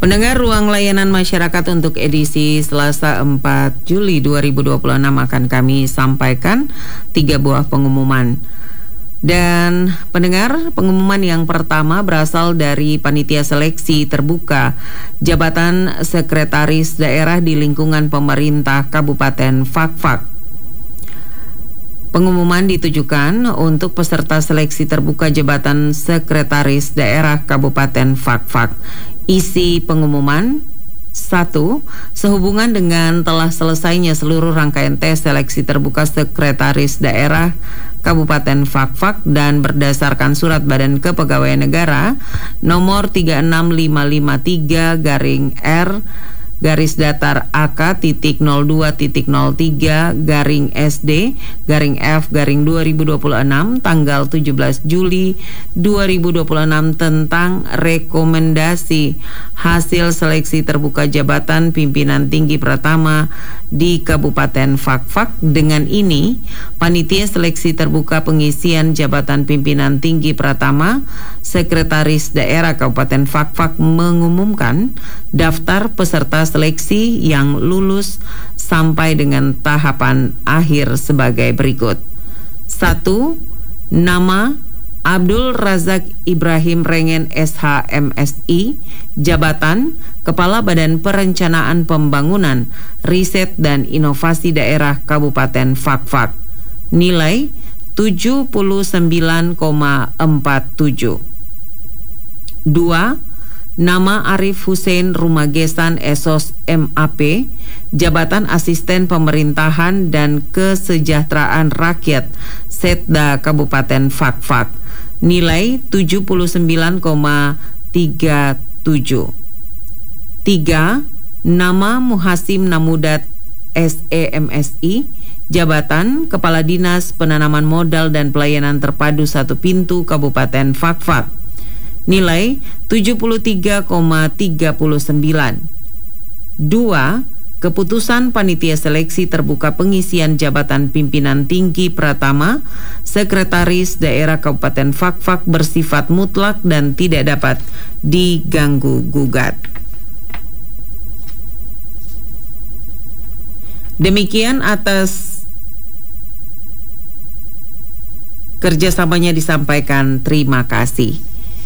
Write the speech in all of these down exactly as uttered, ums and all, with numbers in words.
Pendengar, ruang layanan masyarakat untuk edisi Selasa empat Juli dua ribu dua puluh enam akan kami sampaikan tiga buah pengumuman. Dan pendengar, pengumuman yang pertama berasal dari Panitia Seleksi Terbuka Jabatan Sekretaris Daerah di lingkungan pemerintah Kabupaten Fakfak. Pengumuman ditujukan untuk peserta seleksi terbuka jabatan Sekretaris Daerah Kabupaten Fakfak. Isi pengumuman: satu. Sehubungan dengan telah selesainya seluruh rangkaian tes seleksi terbuka Sekretaris Daerah Kabupaten Fakfak dan berdasarkan Surat Badan Kepegawaian Negara nomor tiga enam lima lima tiga garing R garis datar A K titik nol dua titik nol tiga garing S D garing F garing dua ribu dua puluh enam tanggal tujuh belas Juli dua ribu dua puluh enam tentang rekomendasi hasil seleksi terbuka jabatan pimpinan tinggi pertama di Kabupaten Fakfak. Dengan ini, Panitia Seleksi Terbuka Pengisian Jabatan Pimpinan Tinggi Pratama Sekretaris Daerah Kabupaten Fakfak mengumumkan daftar peserta seleksi yang lulus sampai dengan tahapan akhir sebagai berikut. Satu. Nama Abdul Razak Ibrahim Rengen S H M S I. Jabatan Kepala Badan Perencanaan Pembangunan, Riset dan Inovasi Daerah Kabupaten Fakfak. Nilai tujuh puluh sembilan koma empat tujuh. Dua. Nama Arif Hussein Rumagesan S O S M A P. Jabatan Asisten Pemerintahan dan Kesejahteraan Rakyat Setda Kabupaten Fakfak. Nilai tujuh puluh sembilan koma tiga tujuh. Tiga. Nama Muhasim Namudat S E M S I. Jabatan Kepala Dinas Penanaman Modal dan Pelayanan Terpadu Satu Pintu Kabupaten Fakfak. Nilai tujuh puluh tiga koma tiga sembilan. Dua. Keputusan Panitia Seleksi Terbuka Pengisian Jabatan Pimpinan Tinggi Pratama Sekretaris Daerah Kabupaten Fakfak bersifat mutlak dan tidak dapat diganggu-gugat. Demikian atas kerjasamanya disampaikan. Terima kasih.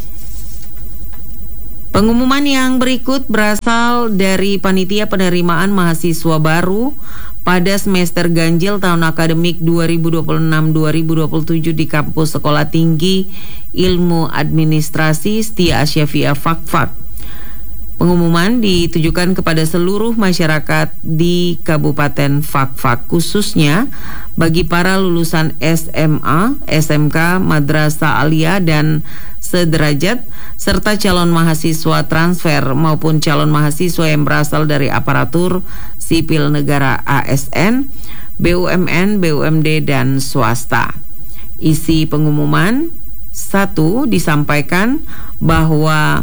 Pengumuman yang berikut berasal dari Panitia Penerimaan Mahasiswa Baru pada semester ganjil tahun akademik dua ribu dua puluh enam dua ribu dua puluh tujuh di Kampus Sekolah Tinggi Ilmu Administrasi Setia Asyafia Fakfak. Pengumuman ditujukan kepada seluruh masyarakat di Kabupaten Fakfak, khususnya bagi para lulusan S M A, S M K, Madrasah Aliyah dan sederajat, serta calon mahasiswa transfer maupun calon mahasiswa yang berasal dari aparatur sipil negara A S N, B U M N, B U M D, dan swasta. Isi pengumuman: satu. Disampaikan bahwa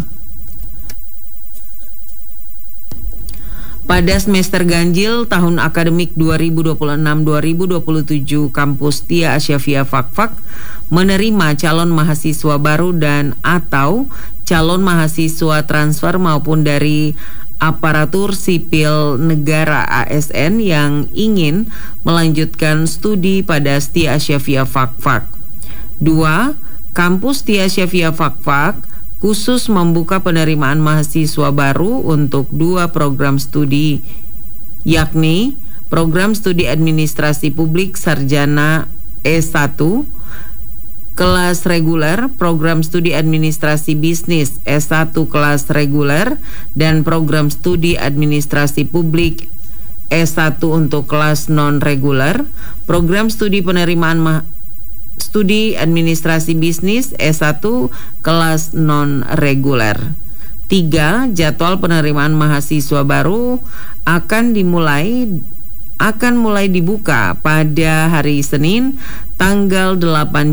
pada semester ganjil tahun akademik dua ribu dua puluh enam dua ribu dua puluh tujuh Kampus Setia Asyafia Fakfak menerima calon mahasiswa baru dan atau calon mahasiswa transfer maupun dari aparatur sipil negara A S N yang ingin melanjutkan studi pada Setia Asyafia Fakfak. Dua. Kampus Setia Asyafia Fakfak khusus membuka penerimaan mahasiswa baru untuk dua program studi, yakni program studi administrasi publik sarjana E satu kelas reguler, program studi administrasi bisnis S satu kelas reguler, dan program studi administrasi publik S satu untuk kelas non-reguler, program studi penerimaan mahasiswa Studi Administrasi Bisnis S satu kelas non-reguler. Tiga. Jadwal penerimaan mahasiswa baru akan dimulai akan mulai dibuka pada hari Senin tanggal delapan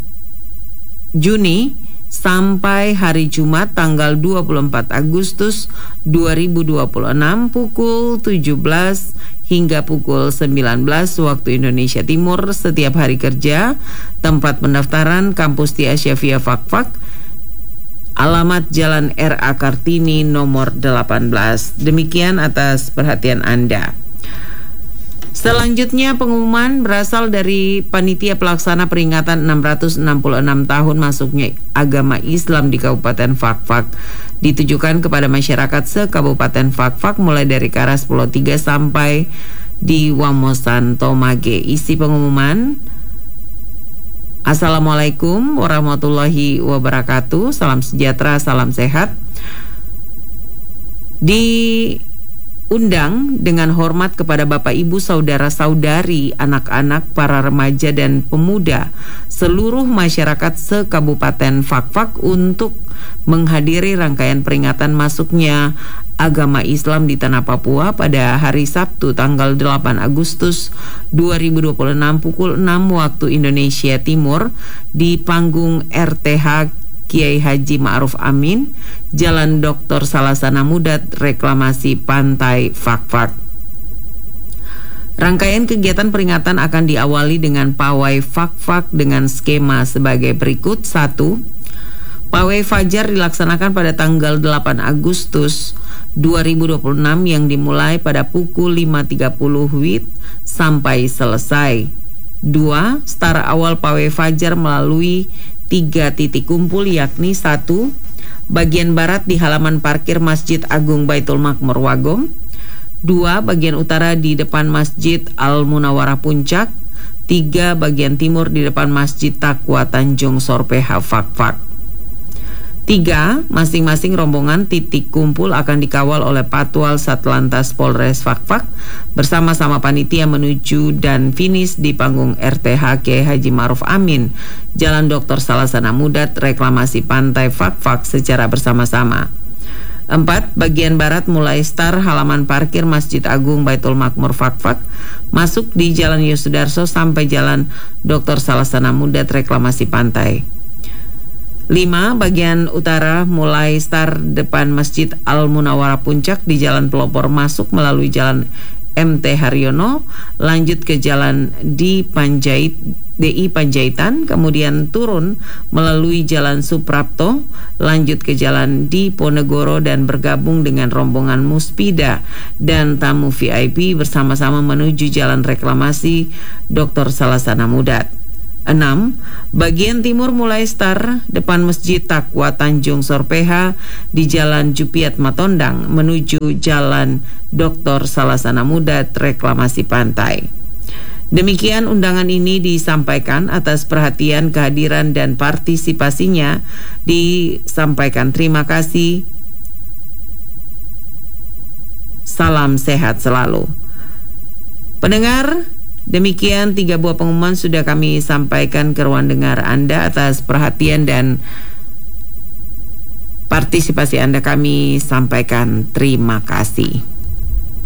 Juni sampai hari Jumat tanggal dua puluh empat Agustus dua ribu dua puluh enam pukul tujuh belas hingga pukul sembilan belas waktu Indonesia Timur setiap hari kerja. Tempat pendaftaran Kampus Setia Asyafia Fakfak alamat Jalan R A Kartini nomor delapan belas. Demikian atas perhatian Anda. Selanjutnya pengumuman berasal dari Panitia Pelaksana Peringatan enam ratus enam puluh enam tahun masuknya agama Islam di Kabupaten Fakfak, ditujukan kepada masyarakat se-Kabupaten Fakfak mulai dari Karas Pulau Tiga sampai di Wamosan Tomage. Isi pengumuman: Assalamualaikum warahmatullahi wabarakatuh. Salam sejahtera, salam sehat. Diundang dengan hormat kepada Bapak Ibu Saudara-saudari, anak-anak, para remaja dan pemuda seluruh masyarakat se-Kabupaten Fakfak untuk menghadiri rangkaian peringatan masuknya agama Islam di tanah Papua pada hari Sabtu tanggal delapan Agustus dua ribu dua puluh enam pukul enam waktu Indonesia Timur di panggung R T H Kiai Haji Ma'ruf Amin, Jalan Doktor Salasana Mudat, Reklamasi Pantai Fakfak. Rangkaian kegiatan peringatan akan diawali dengan pawai Fakfak dengan skema sebagai berikut. Satu, pawai Fajar dilaksanakan pada tanggal delapan Agustus dua ribu dua puluh enam yang dimulai pada pukul lima tiga puluh W I B sampai selesai. Dua, start awal pawai Fajar melalui tiga titik kumpul, yakni satu, bagian barat di halaman parkir Masjid Agung Baitul Makmur Wagom. Dua, bagian utara di depan Masjid Al-Munawarah Puncak. Tiga, bagian timur di depan Masjid Taqwa Tanjung Sorpeha Fakfak. Tiga, masing-masing rombongan titik kumpul akan dikawal oleh Patwal Satlantas Polres Fakfak bersama-sama panitia menuju dan finish di panggung R T H Kiai Haji Ma'ruf Amin, Jalan Doktor Salasana Mudat, Reklamasi Pantai Fakfak secara bersama-sama. Empat, bagian barat mulai start halaman parkir Masjid Agung Baitul Makmur Fakfak, masuk di Jalan Yosudarso sampai Jalan Doktor Salasana Mudat, Reklamasi Pantai. Lima, bagian utara mulai start depan Masjid Al-Munawarah Puncak di Jalan Pelopor, masuk melalui Jalan M T Haryono, lanjut ke Jalan D Panjait D I Panjaitan, kemudian turun melalui Jalan Suprapto, lanjut ke Jalan D Ponegoro dan bergabung dengan rombongan Muspida dan tamu V I P bersama-sama menuju Jalan Reklamasi Doktor Salasana Mudat. Enam, bagian timur mulai start depan Masjid Taqwa Tanjung Sorpeha di Jalan Jupiat Matondang menuju Jalan Doktor Salasana Mudat, Reklamasi Pantai. Demikian undangan ini disampaikan atas perhatian, kehadiran dan partisipasinya. Disampaikan terima kasih. Salam sehat selalu. Pendengar, demikian tiga buah pengumuman sudah kami sampaikan ke ruang dengar Anda. Atas perhatian dan partisipasi Anda kami sampaikan terima kasih.